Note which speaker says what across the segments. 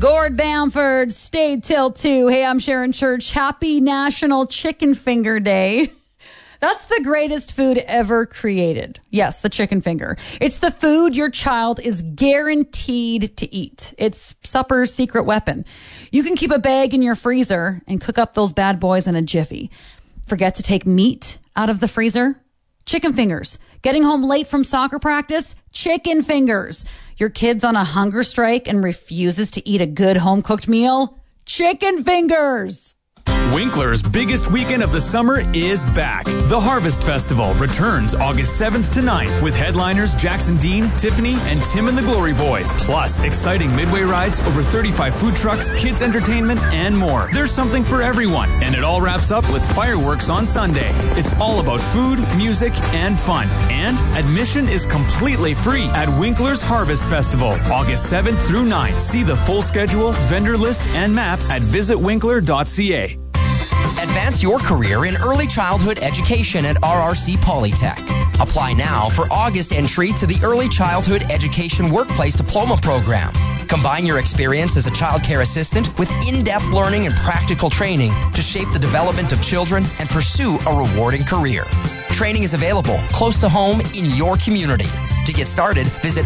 Speaker 1: Gord Bamford, stay till 2. Hey, I'm Sharon Church. Happy National Chicken Finger Day. That's the greatest food ever created. Yes, the chicken finger. It's the food your child is guaranteed to eat. It's supper's secret weapon. You can keep a bag in your freezer and cook up those bad boys in a jiffy. Forget to take meat out of the freezer? Chicken fingers. Getting home late from soccer practice? Chicken fingers. Your kid's on a hunger strike and refuses to eat a good home-cooked meal? Chicken fingers.
Speaker 2: Winkler's biggest weekend of the summer is back. The Harvest Festival returns August 7th to 9th with headliners Jackson Dean, Tiffany, and Tim and the Glory Boys. Plus, exciting midway rides, over 35 food trucks, kids entertainment, and more. There's something for everyone, and it all wraps up with fireworks on Sunday. It's all about food, music, and fun. And admission is completely free at Winkler's Harvest Festival, August 7th through 9th. See the full schedule, vendor list, and map at visitwinkler.ca.
Speaker 3: Advance your career in early childhood education at RRC Polytech. Apply now for August entry to the Early Childhood Education Workplace Diploma Program. Combine your experience as a child care assistant with in-depth learning and practical training to shape the development of children and pursue a rewarding career. Training is available close to home in your community. To get started, visit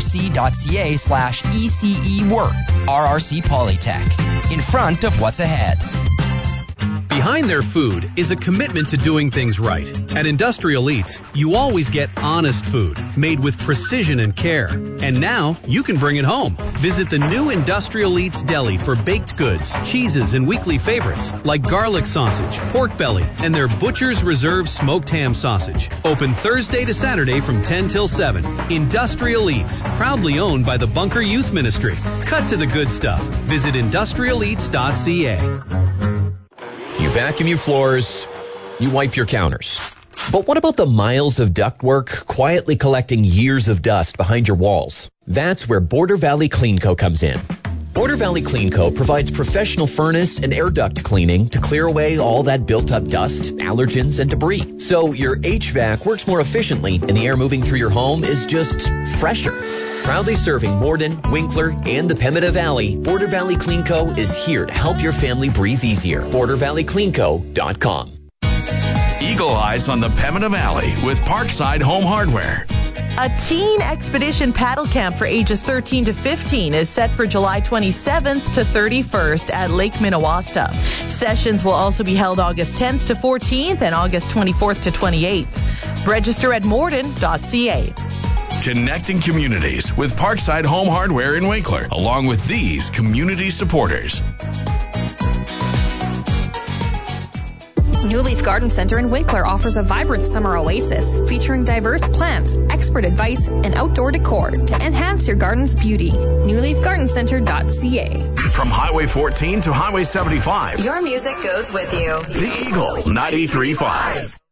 Speaker 3: rrc.ca/ECE Work. RRC Polytech. In front of what's ahead.
Speaker 4: Behind their food is a commitment to doing things right. At Industrial Eats, you always get honest food, made with precision and care. And now, you can bring it home. Visit the new Industrial Eats Deli for baked goods, cheeses, and weekly favorites, like garlic sausage, pork belly, and their Butcher's Reserve smoked ham sausage. Open Thursday to Saturday from 10 till 7. Industrial Eats, proudly owned by the Bunker Youth Ministry. Cut to the good stuff. Visit industrialeats.ca.
Speaker 5: You vacuum your floors, you wipe your counters. But what about the miles of ductwork quietly collecting years of dust behind your walls? That's where Border Valley Clean Co. comes in. Border Valley Clean Co. provides professional furnace and air duct cleaning to clear away all that built-up dust, allergens, and debris. So your HVAC works more efficiently and the air moving through your home is just fresher. Proudly serving Morden, Winkler, and the Pembina Valley, Border Valley Clean Co. is here to help your family breathe easier. BorderValleyCleanCo.com.
Speaker 6: Eagle Eyes on the Pembina Valley with Parkside Home Hardware.
Speaker 7: A teen expedition paddle camp for ages 13 to 15 is set for July 27th to 31st at Lake Minnewaska. Sessions will also be held August 10th to 14th and August 24th to 28th. Register at morden.ca.
Speaker 6: Connecting communities with Parkside Home Hardware in Winkler, along with these community supporters.
Speaker 8: New Leaf Garden Center in Winkler offers a vibrant summer oasis featuring diverse plants, expert advice, and outdoor decor to enhance your garden's beauty. NewLeafGardenCenter.ca.
Speaker 6: From Highway 14 to Highway 75.
Speaker 9: Your music goes with you.
Speaker 6: The Eagle 93.5.